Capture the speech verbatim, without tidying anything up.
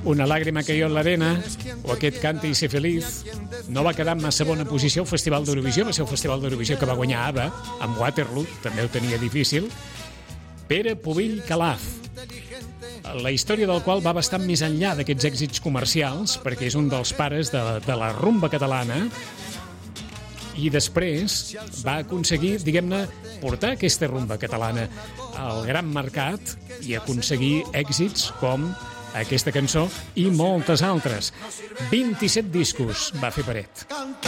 Una làgrima cayó en l'arena, o aquest Cante y sé feliz, no va quedar en massa bona posició al Festival d'Eurovisió, va ser el Festival d'Eurovisió que va guanyar ABBA, amb Waterloo, també ho tenia difícil. Pere Pubill Calaf, la història del qual va bastant més enllà d'aquests èxits comercials, perquè és un dels pares de, de la rumba catalana, i després va aconseguir, diguem-ne, portar aquesta rumba catalana al gran mercat i aconseguir èxits com aquesta cançó i moltes altres. vint-i-set discos va fer Peret.